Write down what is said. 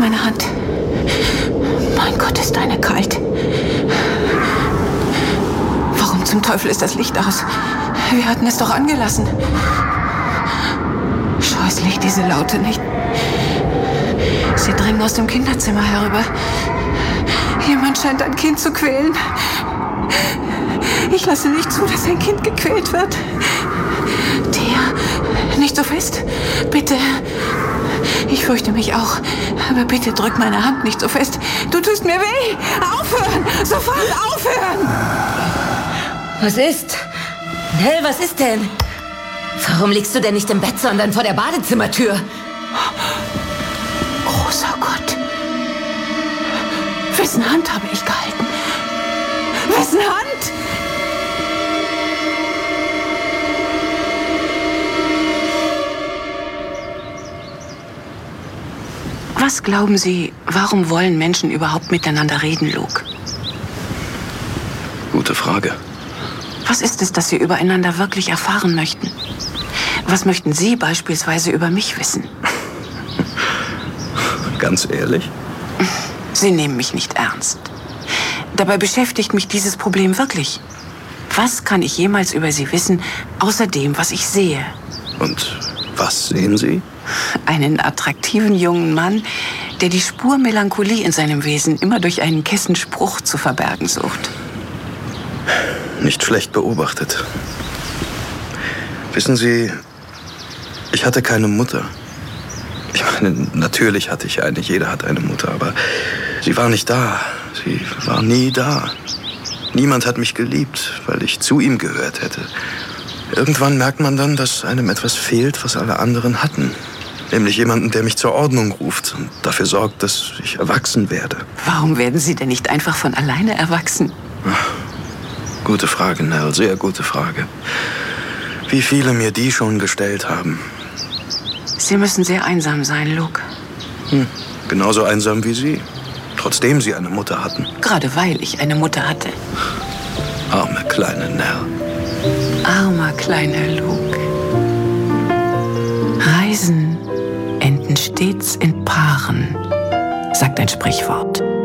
Meine Hand. Mein Gott, ist deine kalt. Warum zum Teufel ist das Licht aus? Wir hatten es doch angelassen. Scheußlich, diese Laute nicht. Sie dringen aus dem Kinderzimmer herüber. Jemand scheint ein Kind zu quälen. Ich lasse nicht zu, dass ein Kind gequält wird. Thea, nicht so fest. Bitte. Ich fürchte mich auch. Aber bitte drück meine Hand nicht so fest. Du tust mir weh. Aufhören! Sofort aufhören! Was ist? Nell, was ist denn? Warum liegst du denn nicht im Bett, sondern vor der Badezimmertür? Großer Gott. Wessen Hand habe ich gehalten? Wessen Hand? Was glauben Sie, warum wollen Menschen überhaupt miteinander reden, Luke? Gute Frage. Was ist es, das Sie übereinander wirklich erfahren möchten? Was möchten Sie beispielsweise über mich wissen? Ganz ehrlich? Sie nehmen mich nicht ernst. Dabei beschäftigt mich dieses Problem wirklich. Was kann ich jemals über Sie wissen, außer dem, was ich sehe? Und was sehen Sie? Einen attraktiven jungen Mann, der die Spur Melancholie in seinem Wesen immer durch einen kessen Spruch zu verbergen sucht. Nicht schlecht beobachtet. Wissen Sie, ich hatte keine Mutter. Ich meine, natürlich hatte ich eine, jeder hat eine Mutter, aber sie war nicht da. Sie war nie da. Niemand hat mich geliebt, weil ich zu ihm gehört hätte. Irgendwann merkt man dann, dass einem etwas fehlt, was alle anderen hatten. Nämlich jemanden, der mich zur Ordnung ruft und dafür sorgt, dass ich erwachsen werde. Warum werden Sie denn nicht einfach von alleine erwachsen? Ach, gute Frage, Nell, sehr gute Frage. Wie viele mir die schon gestellt haben. Sie müssen sehr einsam sein, Luke. Genauso einsam wie Sie. Trotzdem Sie eine Mutter hatten. Gerade weil ich eine Mutter hatte. Arme kleine Nell. Armer kleiner Luke. Reisen enden stets in Paaren, sagt ein Sprichwort.